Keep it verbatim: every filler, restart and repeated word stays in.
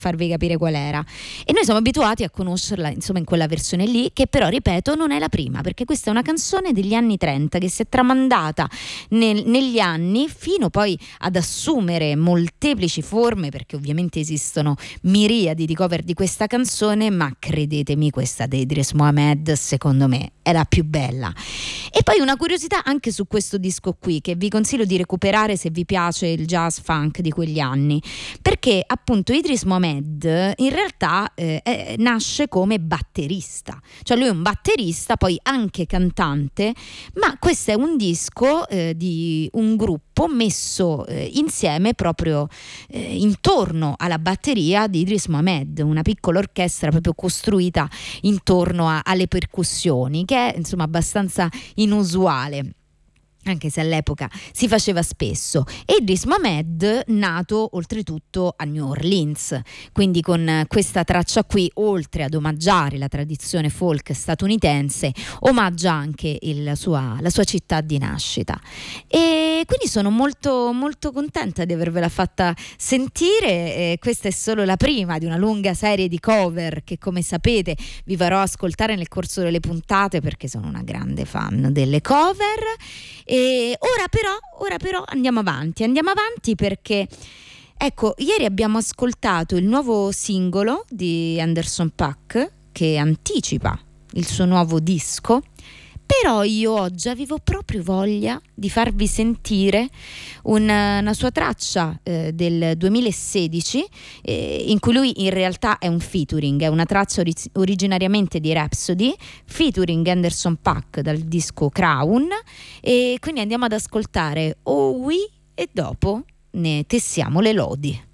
farvi capire qual era, e noi siamo abituati a conoscerla insomma in quella versione lì, che però ripeto non è la prima, perché questa è una canzone degli anni trenta che si è tramandata nel, negli anni fino poi ad assumere molteplici forme, perché ovviamente esistono miriadi di cover di questa canzone, ma credetemi questa di Idris Mohamed secondo me è la più bella. E poi una curiosità anche su questo disco qui, che vi consiglio di recuperare se vi piace il jazz funk di quegli anni, perché appunto Idris Mohamed in realtà eh, eh, nasce come batterista, cioè lui è un batterista, poi anche cantante, ma questo è un disco eh, di un gruppo messo eh, insieme proprio eh, intorno alla batteria di Idris Mohamed, una piccola orchestra proprio costruita intorno a, alle percussioni, che è insomma abbastanza inusuale, anche se all'epoca si faceva spesso. E Idris Mohamed, nato oltretutto a New Orleans, quindi con questa traccia qui, oltre ad omaggiare la tradizione folk statunitense, omaggia anche il sua, la sua città di nascita. E quindi sono molto molto contenta di avervela fatta sentire. E questa è solo la prima di una lunga serie di cover che, come sapete, vi farò ascoltare nel corso delle puntate, perché sono una grande fan delle cover. E ora però, ora però andiamo avanti, andiamo avanti perché ecco, ieri abbiamo ascoltato il nuovo singolo di Anderson .Paak che anticipa il suo nuovo disco, però io oggi avevo proprio voglia di farvi sentire una, una sua traccia eh, del duemilasedici eh, in cui lui in realtà è un featuring, è una traccia ori- originariamente di Rhapsody featuring Anderson .Paak dal disco Crown, e quindi andiamo ad ascoltare Oh We e dopo ne tessiamo le lodi.